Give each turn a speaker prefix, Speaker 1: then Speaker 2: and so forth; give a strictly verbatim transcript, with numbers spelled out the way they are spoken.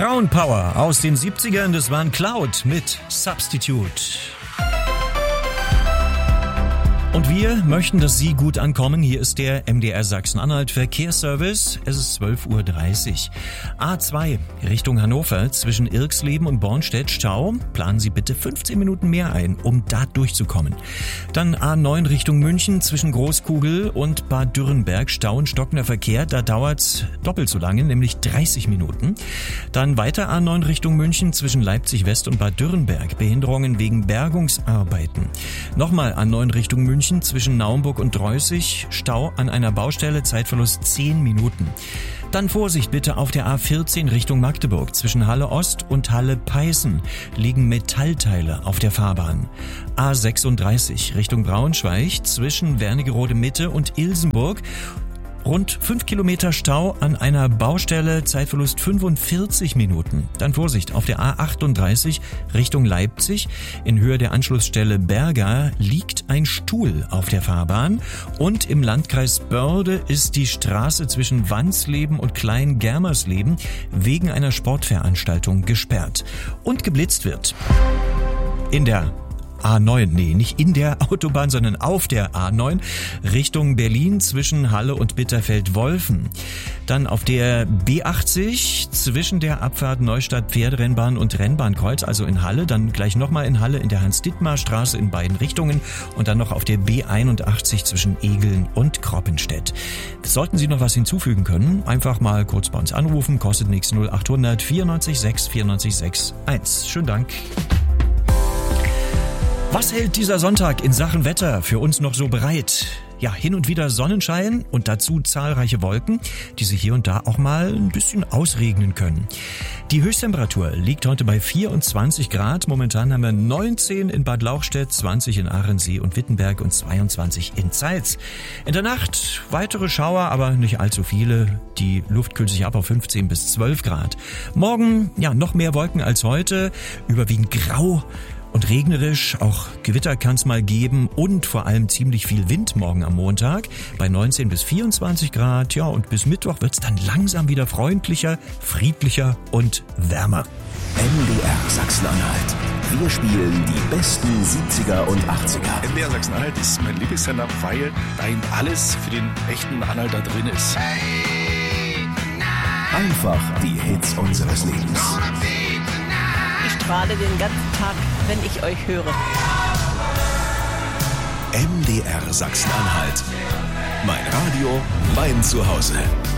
Speaker 1: Frauenpower aus den siebzigern, das waren Cloud mit Substitute. Und wir möchten, dass Sie gut ankommen. Hier ist der M D R Sachsen-Anhalt Verkehrsservice. Es ist zwölf Uhr dreißig. A zwei Richtung Hannover zwischen Irxleben und Bornstedt Stau. Planen Sie bitte fünfzehn Minuten mehr ein, um da durchzukommen. Dann A neun Richtung München zwischen Großkugel und Bad Dürrenberg. Stau und stockender Verkehr. Da dauert's doppelt so lange, nämlich dreißig Minuten. Dann weiter A neun Richtung München zwischen Leipzig West und Bad Dürrenberg. Behinderungen wegen Bergungsarbeiten. Nochmal A neun Richtung München zwischen Naumburg und Dreußig, Stau an einer Baustelle, Zeitverlust zehn Minuten. Dann Vorsicht bitte auf der A vierzehn Richtung Magdeburg. Zwischen Halle Ost und Halle Peißen liegen Metallteile auf der Fahrbahn. A sechsunddreißig Richtung Braunschweig zwischen Wernigerode Mitte und Ilsenburg. Rund fünf Kilometer Stau an einer Baustelle, Zeitverlust fünfundvierzig Minuten. Dann Vorsicht, auf der A achtunddreißig Richtung Leipzig. In Höhe der Anschlussstelle Berga liegt ein Stuhl auf der Fahrbahn. Und im Landkreis Börde ist die Straße zwischen Wansleben und Klein-Germersleben wegen einer Sportveranstaltung gesperrt. Und geblitzt wird in der A neun, nee, nicht in der Autobahn, sondern auf der A neun Richtung Berlin zwischen Halle und Bitterfeld-Wolfen. Dann auf der B achtzig zwischen der Abfahrt Neustadt Pferderennbahn und Rennbahnkreuz, also in Halle, dann gleich nochmal in Halle in der Hans-Dittmar-Straße in beiden Richtungen und dann noch auf der B einundachtzig zwischen Egeln und Kroppenstedt. Sollten Sie noch was hinzufügen können, einfach mal kurz bei uns anrufen, kostet nichts, null achthundert vierundneunzig sechs vierundneunzig sechs eins. Schönen Dank. Was hält dieser Sonntag in Sachen Wetter für uns noch so bereit? Ja, hin und wieder Sonnenschein und dazu zahlreiche Wolken, die sich hier und da auch mal ein bisschen ausregnen können. Die Höchsttemperatur liegt heute bei vierundzwanzig Grad. Momentan haben wir neunzehn in Bad Lauchstädt, zwanzig in Aachensee und Wittenberg und zweiundzwanzig in Zeitz. In der Nacht weitere Schauer, aber nicht allzu viele. Die Luft kühlt sich ab auf fünfzehn bis zwölf Grad. Morgen, ja, noch mehr Wolken als heute, überwiegend grau und regnerisch, auch Gewitter kann es mal geben und vor allem ziemlich viel Wind morgen am Montag bei neunzehn bis vierundzwanzig Grad. Ja, und bis Mittwoch wird's dann langsam wieder freundlicher, friedlicher und wärmer.
Speaker 2: M D R Sachsen-Anhalt. Wir spielen die besten siebziger und achtziger.
Speaker 3: M D R Sachsen-Anhalt ist mein Lieblingssender, weil da eben alles für den echten Anhalter drin ist.
Speaker 2: Einfach die Hits unseres Lebens.
Speaker 4: Ich strahle den ganzen Tag, wenn ich euch höre.
Speaker 2: M D R Sachsen-Anhalt. Mein Radio, mein Zuhause.